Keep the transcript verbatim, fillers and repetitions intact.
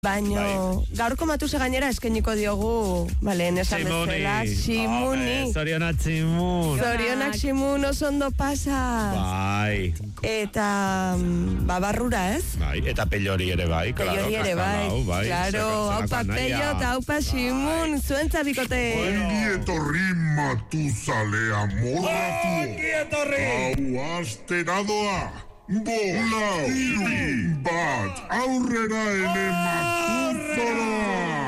Baino, gaurko matuse gainera eskeniko diogu, bale, esan bezala, Simuni. Zorionak Simun. Zorionak Simun oso ondo pasa. Bai. Eta, babarrura, ez? Bai, eta Pellori ere bai, claro. Pellori ere bai, bai. claro, haupa Pello eta haupa Simun, zuentza bikote. Ongi etorri Matuzalea morratu. Ongi etorri. Hau asteradoa. Bola, hiru, bat, aurrera ene Matuzora.